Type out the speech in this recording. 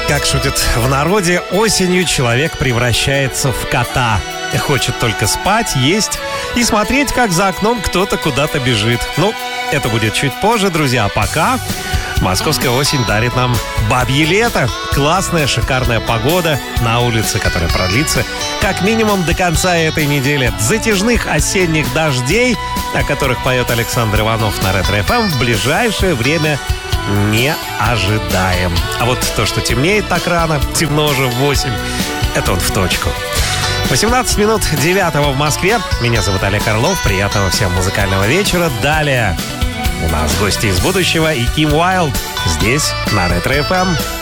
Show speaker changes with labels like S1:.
S1: Как шутят в народе, осенью человек превращается в кота. Хочет только спать, есть и смотреть, как за окном кто-то куда-то бежит. Ну, это будет чуть позже, друзья. А пока московская осень дарит нам бабье лето. Классная, шикарная погода на улице, которая продлится как минимум до конца этой недели. Затяжных осенних дождей, о которых поет Александр Иванов на Ретро-ФМ, в ближайшее время не ожидаем. А вот то, что темнеет так рано, темно уже в 8, это он в точку. 18 минут 9 в Москве. Меня зовут Олег Орлов. Приятного всем музыкального вечера. Далее у нас гости из будущего и Ким Уайлд здесь на Ретро-ФМ.